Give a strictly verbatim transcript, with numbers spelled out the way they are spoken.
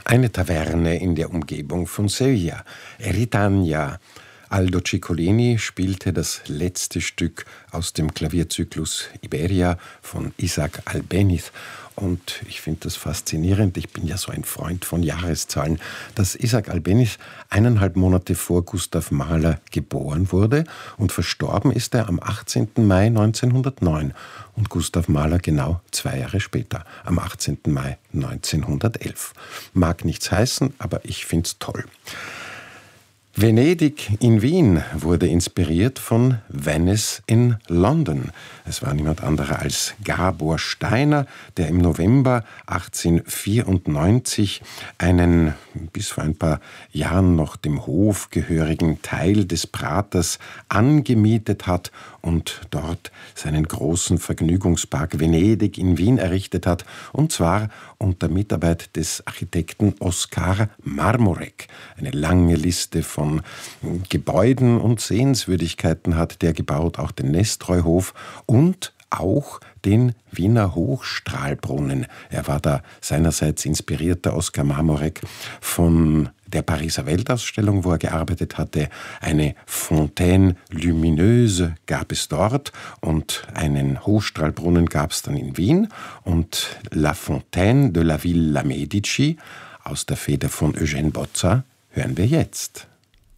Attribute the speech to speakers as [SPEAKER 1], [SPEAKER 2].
[SPEAKER 1] Eine Taverne in der Umgebung von Sevilla, Eritania. Aldo Ciccolini spielte das letzte Stück aus dem Klavierzyklus Iberia von Isaac Albéniz. Und ich finde das faszinierend, ich bin ja so ein Freund von Jahreszahlen, dass Isaac Albéniz eineinhalb Monate vor Gustav Mahler geboren wurde und verstorben ist er am achtzehnten Mai neunzehnhundertneun und Gustav Mahler genau zwei Jahre später, am achtzehnten Mai neunzehnhundertelf. Mag nichts heißen, aber ich finde es toll. Venedig in Wien wurde inspiriert von Venice in London. Es war niemand anderer als Gabor Steiner, der im November achtzehnhundertvierundneunzig einen bis vor ein paar Jahren noch dem Hof gehörigen Teil des Praters angemietet hat und dort seinen großen Vergnügungspark Venedig in Wien errichtet hat, und zwar unter Mitarbeit des Architekten Oskar Marmoreck. Eine lange Liste von Gebäuden und Sehenswürdigkeiten hat der gebaut, auch den Nestroy-Hof und auch den Wiener Hochstrahlbrunnen. Er war da seinerseits inspiriert, der Oskar Marmoreck, von der Pariser Weltausstellung, wo er gearbeitet hatte. Eine Fontaine lumineuse gab es dort und einen Hochstrahlbrunnen gab es dann in Wien. Und La Fontaine de la Villa Medici aus der Feder von Eugène Bozza hören wir jetzt.